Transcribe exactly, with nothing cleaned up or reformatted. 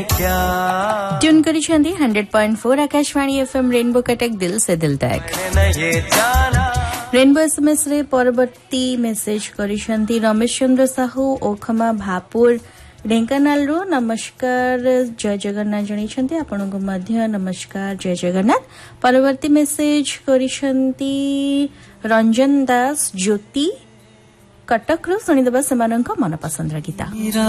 Tune करिसेंती hundred point four Akashvani FM rainbow Cuttack दिल से दिल तक रेनबो एसएमएस रे परवर्ती मेसेज करिसेंती रमेश चंद्र साहू ओखमा भापुर ढेंकानाल रो नमस्कार जय जगन्नाथ जणिसेंती आपनको मध्य नमस्कार जय जगन्नाथ परवर्ती मेसेज करिसेंती रंजन दास ज्योति कटक रो सुनिदबा समानंक मन पसंद गीता।